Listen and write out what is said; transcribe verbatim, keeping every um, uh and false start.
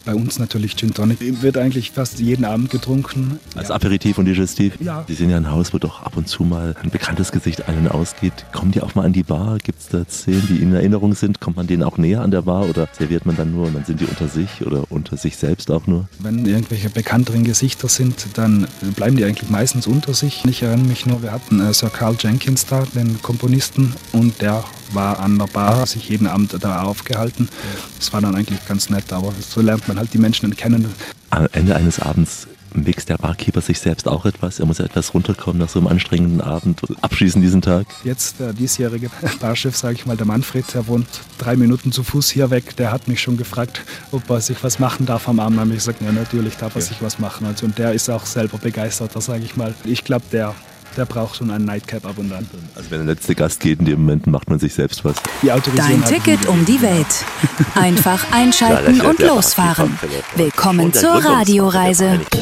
Bei uns natürlich Gin Tonic. Wird eigentlich fast jeden Abend getrunken. Als ja. Aperitif und Digestiv? Ja. Sie sind ja ein Haus, wo doch ab und zu mal ein bekanntes Gesicht ein- und ausgeht. Kommen die auch mal an die Bar? Gibt es da Szenen, die Ihnen in Erinnerung sind? Kommt man denen auch näher an der Bar oder serviert man dann nur und dann sind die unter sich oder unter sich selbst auch nur? Wenn irgendwelche bekannteren Gesichter sind, dann bleiben die eigentlich meistens unter sich. Ich erinnere mich nur, wir hatten äh, Sir Carl Jenkins da, den Komponisten, und der war an der Bar, sich jeden Abend da aufgehalten. Das war dann eigentlich ganz nett, aber so lernt man halt die Menschen kennen. Am Ende eines Abends mixt der Barkeeper sich selbst auch etwas? Er muss ja etwas runterkommen nach so einem anstrengenden Abend, abschließen diesen Tag? Jetzt der diesjährige Barchef, sage ich mal, der Manfred, der wohnt drei Minuten zu Fuß hier weg, der hat mich schon gefragt, ob er sich was machen darf am Abend. Da habe ich gesagt, ja, natürlich darf er ja. sich was machen. Also, und der ist auch selber begeisterter, sage ich mal. Ich glaube, der... Der braucht schon einen Nightcap ab und an. Also wenn der letzte Gast geht, in dem Moment macht man sich selbst was. Dein Ticket um die Welt. Einfach einschalten und losfahren. Willkommen zur Radioreise.